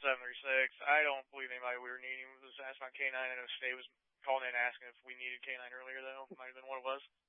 736. I don't believe anybody we were needing was asking about K9. I know State was calling in asking if we needed K9 earlier, though. Might have been what it was.